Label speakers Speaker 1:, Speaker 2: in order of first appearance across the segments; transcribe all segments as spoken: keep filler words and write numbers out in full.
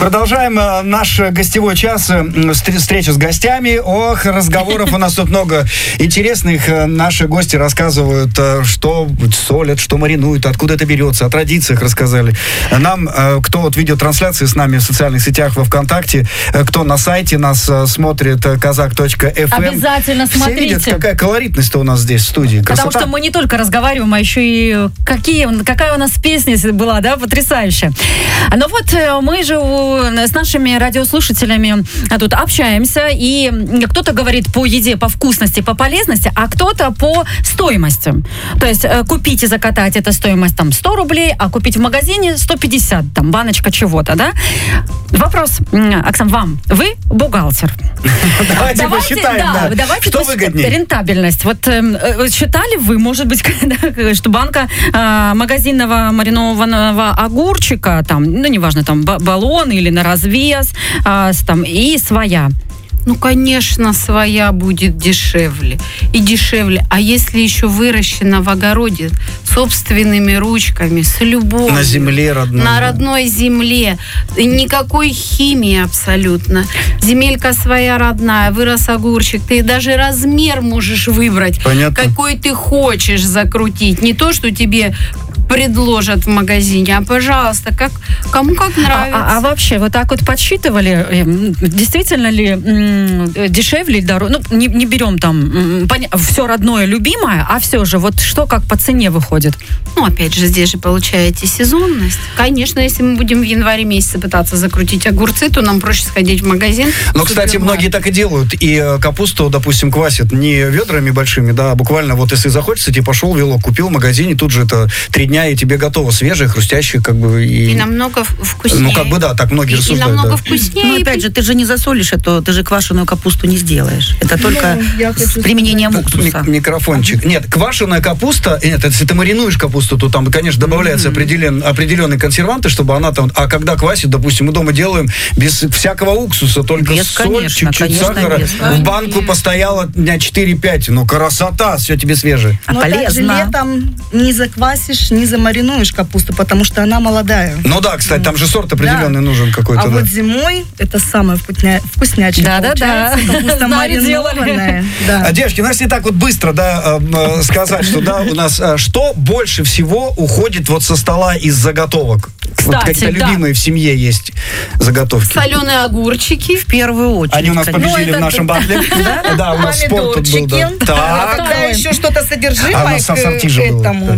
Speaker 1: Продолжаем наш гостевой час, встречу с гостями. Ох, разговоров у нас тут много интересных. Наши гости рассказывают, что солят, что маринуют, откуда это берется, о традициях рассказали. Нам, кто вот видеотрансляции с нами в социальных сетях, во ВКонтакте, кто на сайте нас смотрит, казак точка эф эм.
Speaker 2: Обязательно смотрите.
Speaker 1: Все видят, какая колоритность у нас здесь в студии. Красота.
Speaker 2: Потому что мы не только разговариваем, а еще и какие, какая у нас песня была, да, потрясающая. Но вот мы же с нашими радиослушателями тут общаемся, и кто-то говорит по еде, по вкусности, по полезности, а кто-то по стоимости. То есть купить и закатать — это стоимость там сто рублей, а купить в магазине сто пятьдесят, там баночка чего-то, да? Вопрос, Оксан, вам. Вы бухгалтер.
Speaker 1: Давайте посчитаем, да.
Speaker 2: Давайте
Speaker 1: что выгоднее?
Speaker 2: Рентабельность. Вот считали вы, может быть, что банка магазинного маринованного огурчика, там, ну, неважно, там, баллон или на развес, а, там, и своя.
Speaker 3: Ну, конечно, своя будет дешевле. И дешевле. А если еще выращена в огороде собственными ручками, с любовью.
Speaker 1: На земле родной.
Speaker 3: На родной земле. Никакой химии абсолютно. Земелька своя родная, вырос огурчик. Ты даже размер можешь выбрать.
Speaker 1: Понятно.
Speaker 3: Какой ты хочешь закрутить. Не то, что тебе предложат в магазине, а, пожалуйста, как, кому как нравится.
Speaker 2: А, а, а вообще, вот так вот подсчитывали, действительно ли м, дешевле, дороже? Ну, не, не берем там м, поня- все родное, любимое, а все же, вот что как по цене выходит?
Speaker 3: Ну, опять же, здесь же получаете сезонность. Конечно, если мы будем в январе месяце пытаться закрутить огурцы, то нам проще сходить в магазин.
Speaker 1: Но, кстати, многие так и делают. И капусту, допустим, квасят не ведрами большими, да, а буквально вот если захочется, тебе пошел вилок, купил в магазине, тут же это три дня, и тебе готово свежее, хрустящее, как бы. И,
Speaker 3: и намного вкуснее.
Speaker 1: Ну, как бы, да, так многие
Speaker 3: и,
Speaker 1: рассуждают.
Speaker 3: И намного
Speaker 1: да.
Speaker 3: вкуснее.
Speaker 4: Ну, опять же, ты же не засолишь это, ты же квашеную капусту не сделаешь. Это только
Speaker 5: ну,
Speaker 4: с применением уксуса.
Speaker 1: М- микрофончик. Нет, квашеная капуста, нет, если ты маринуешь капусту, то там, конечно, добавляются mm-hmm. определен, определенные консерванты, чтобы она там, а когда квасит, допустим, мы дома делаем без всякого уксуса, только
Speaker 4: без,
Speaker 1: соль,
Speaker 4: конечно,
Speaker 1: чуть-чуть
Speaker 4: конечно,
Speaker 1: сахара.
Speaker 4: без.
Speaker 1: В банку постояла дня четыре-пять. Ну, красота, все тебе свежее.
Speaker 4: А
Speaker 5: но
Speaker 4: полезно.
Speaker 5: также летом не заквасишь, не замаринуешь капусту, потому что она молодая.
Speaker 1: Ну да, кстати, там же сорт определенный да. нужен какой-то.
Speaker 5: А
Speaker 1: да.
Speaker 5: вот зимой это самое вкусня... вкуснячее
Speaker 2: да,
Speaker 5: получается.
Speaker 2: Да-да-да.
Speaker 5: Капуста маринованная. Да.
Speaker 1: А, девушки, ну если так вот быстро, да, э, сказать, что, да, у нас, э, что больше всего уходит вот со стола из заготовок?
Speaker 2: Кстати,
Speaker 1: вот какие-то
Speaker 2: да.
Speaker 1: любимые в семье есть заготовки.
Speaker 3: Соленые огурчики.
Speaker 4: В первую очередь.
Speaker 1: Они у нас
Speaker 4: конечно.
Speaker 1: победили
Speaker 5: Ну,
Speaker 1: в нашем батле. Да, у нас спорт тут был, да.
Speaker 5: А когда еще что-то содержимое к этому.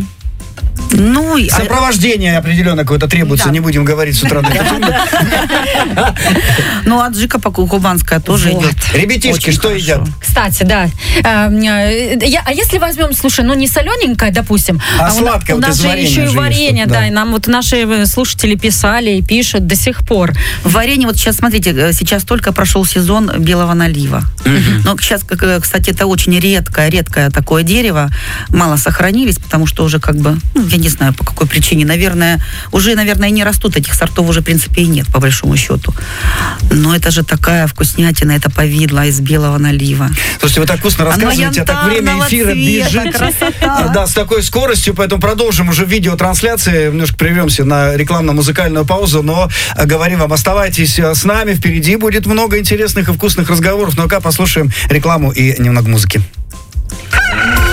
Speaker 4: Ну,
Speaker 1: сопровождение определенное какое-то требуется,
Speaker 4: да.
Speaker 1: не будем говорить с утра.
Speaker 4: Ну, аджика кубанская тоже
Speaker 2: Вот.
Speaker 4: идет.
Speaker 1: Ребятишки, что
Speaker 4: хорошо.
Speaker 1: едят?
Speaker 2: Кстати, да. А, я, а если возьмем, слушай, ну не солененькое, допустим,
Speaker 1: а,
Speaker 2: а
Speaker 1: сладкое,
Speaker 2: у,
Speaker 1: вот
Speaker 2: у нас
Speaker 1: из
Speaker 2: же
Speaker 1: варенья
Speaker 2: еще и
Speaker 1: же
Speaker 2: варенье,
Speaker 1: есть,
Speaker 2: да,
Speaker 1: да.
Speaker 2: и нам вот наши слушатели писали и пишут до сих пор.
Speaker 4: Варенье, вот сейчас, смотрите, сейчас только прошел сезон белого налива. Mm-hmm. Но сейчас, кстати, это очень редкое, редкое такое дерево. Мало сохранились, потому что уже как бы, ну, я не знаю, по какой причине, наверное, уже, наверное, не растут, этих сортов уже, в принципе, и нет, по большому счету. Но это же такая вкуснятина, это повидло из белого налива.
Speaker 1: Слушайте, вы так вкусно рассказываете, а так время эфира
Speaker 4: цвета,
Speaker 1: бежит.
Speaker 4: Красота.
Speaker 1: Да, с такой скоростью, поэтому продолжим уже видеотрансляции, немножко прервемся на рекламно-музыкальную паузу, но говорим вам, оставайтесь с нами, впереди будет много интересных и вкусных разговоров. Ну-ка, послушаем рекламу и немного музыки.